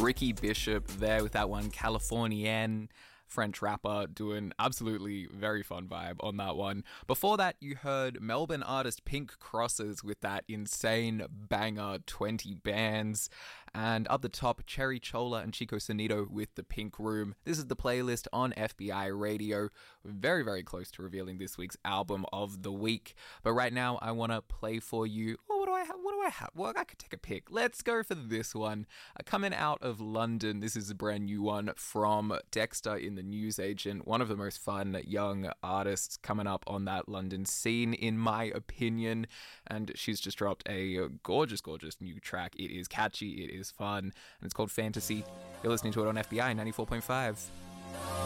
Ricky Bishop there with that one, Californienne. French rapper doing absolutely very fun vibe on that one. Before that, you heard Melbourne artist Pink Crosses with that insane banger 20 Bands. And up the top, Cherry Chola and Chico Sonito with The Pink Room. This is the playlist on FBI Radio. Very, very close to revealing this week's album of the week. But right now, I want to play for you. Oh, what do I have? Well, I could take a pick. Let's go for this one. Coming out of London, this is a brand new one from Dexter in the Newsagent, one of the most fun young artists coming up on that London scene, in my opinion. And she's just dropped a gorgeous, gorgeous new track. It is catchy, it is fun, and it's called Fantasy. You're listening to it on FBI 94.5.